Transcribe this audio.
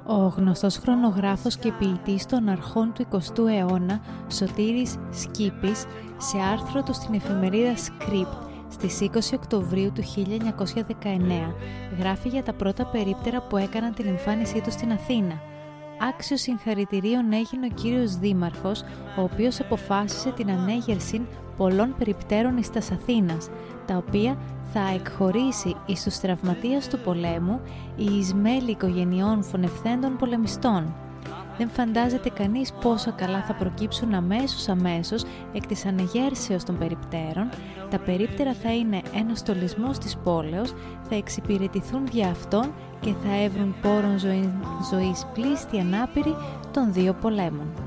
Ο γνωστός χρονογράφος και ποιητής των αρχών του 20ου αιώνα, Σωτήρης Σκήπης, σε άρθρο του στην εφημερίδα Script στις 20 Οκτωβρίου του 1919, γράφει για τα πρώτα περίπτερα που έκαναν την εμφάνισή του στην Αθήνα. Άξιος συγχαρητηρίων έγινε ο κύριος Δήμαρχος, ο οποίος αποφάσισε την ανέγερση πολλών περιπτέρων εις τας Αθήνας, τα οποία θα εκχωρήσει εις τους τραυματίας του πολέμου ή εις μέλη οικογενειών φωνευθέντων πολεμιστών. Δεν φαντάζεται κανείς πόσο καλά θα προκύψουν αμέσως εκ της ανεγέρσεως των περιπτέρων. Τα περίπτερα θα είναι ένας στολισμός της πόλεως, θα εξυπηρετηθούν δια αυτών και θα έβρουν πόρων ζωής πλήστη ανάπηρη των δύο πολέμων.